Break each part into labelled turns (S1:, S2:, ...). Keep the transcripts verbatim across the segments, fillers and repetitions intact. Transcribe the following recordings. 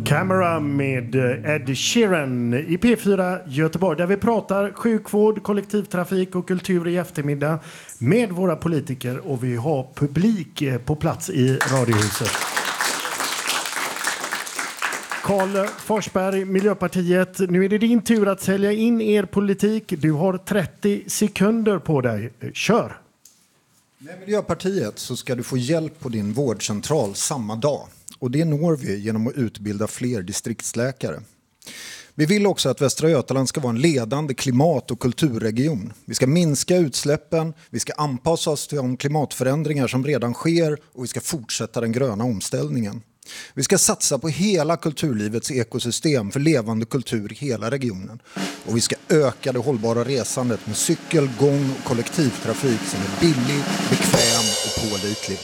S1: Camera med Ed Sheeran i P fyra Göteborg där vi pratar sjukvård, kollektivtrafik och kultur i eftermiddag med våra politiker och vi har publik på plats i Radiohuset. Karl Forsberg, Miljöpartiet, nu är det din tur att sälja in er politik. Du har trettio sekunder på dig. Kör!
S2: Med Miljöpartiet så ska du få hjälp på din vårdcentral samma dag. Och det når vi genom att utbilda fler distriktsläkare. Vi vill också att Västra Götaland ska vara en ledande klimat- och kulturregion. Vi ska minska utsläppen, vi ska anpassa oss till de klimatförändringar som redan sker och vi ska fortsätta den gröna omställningen. Vi ska satsa på hela kulturlivets ekosystem för levande kultur i hela regionen. Och vi ska öka det hållbara resandet med cykel, gång och kollektivtrafik som är billig, bekväm och pålitlig.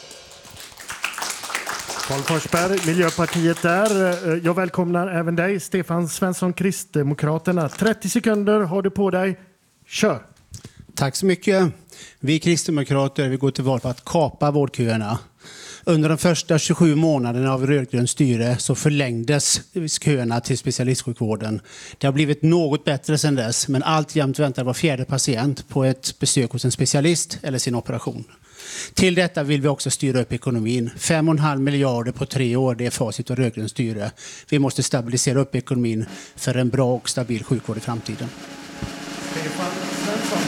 S1: Karl Forsberg, Miljöpartiet där. Jag välkomnar även dig, Stefan Svensson, Kristdemokraterna. trettio sekunder har du på dig. Kör!
S3: Tack så mycket. Vi kristdemokrater vi går till val på att kapa vårdköerna. Under de första tjugosju månaderna av rödgrön styre så förlängdes köerna till specialistsjukvården. Det har blivit något bättre sedan dess, men alltjämt väntar var fjärde patient på ett besök hos en specialist eller sin operation. Till detta vill vi också styra upp ekonomin. fem komma fem miljarder på tre år, det är facit av rödgrön styre. Vi måste stabilisera upp ekonomin för en bra och stabil sjukvård i framtiden.